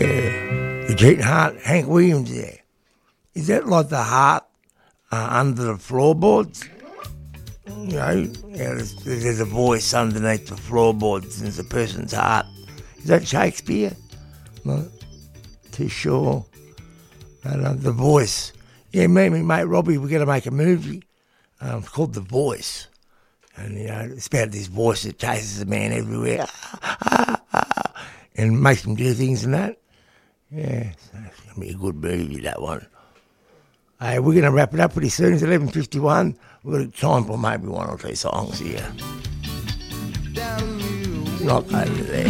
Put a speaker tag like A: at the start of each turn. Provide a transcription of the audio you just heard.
A: The Cheating Heart, Hank Williams there. Is that like the heart under the floorboards? You know, there's a voice underneath the floorboards and it's a person's heart. Is that Shakespeare? Not too sure. But, The Voice. Yeah, me and my mate Robbie, we're going to make a movie. It's called The Voice. And, you know, it's about this voice that chases a man everywhere. And makes him do things and that. Yeah, so it's going to be a good movie, that one. Hey, we're going to wrap it up pretty soon. It's 11:51. We've got time for maybe one or two songs here. Not over there.